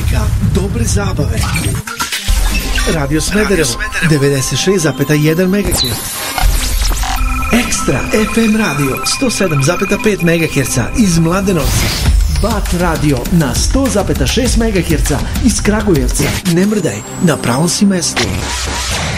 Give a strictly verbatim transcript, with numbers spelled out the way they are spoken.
muzika, dobre zabave. Radio Smederevo, devedeset šest zarez jedan megaherca. Ekstra F M radio, sto sedam zarez pet megaherca iz Mladenovca. Bat radio na sto zarez šest megaherca iz Kragujevca. Ne mrdaj, na pravom si mestu.